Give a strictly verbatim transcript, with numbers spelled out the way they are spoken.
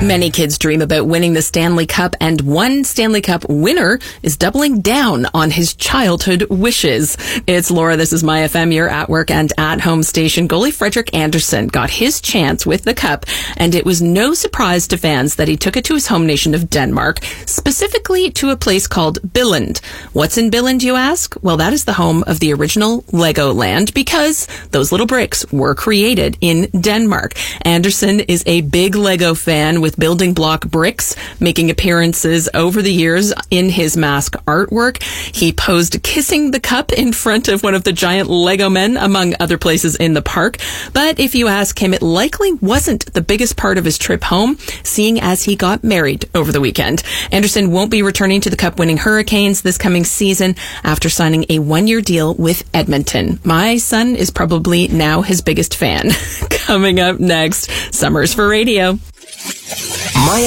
Many kids dream about winning the Stanley Cup, and one Stanley Cup winner is doubling down on his childhood wishes. It's Laura. This is My F M, your at work and at home station. Goalie Frederik Andersen got his chance with the cup, and it was no surprise to fans that he took it to his home nation of Denmark, specifically to a place called Billund. What's in Billund, you ask? Well, that is the home of the original Legoland, because those little bricks were created in Denmark. Andersen is a big Lego fan, with building block bricks making appearances over the years in his mask artwork. He posed kissing the cup in front of one of the giant Lego men, among other places in the park. But if you ask him, it likely wasn't the biggest part of his trip home, seeing as he got married over the weekend. Andersen won't be returning to the Cup-winning Hurricanes this coming season after signing a one-year deal with Edmonton. My son is probably now his biggest fan. Coming up next, Summers for Radio. My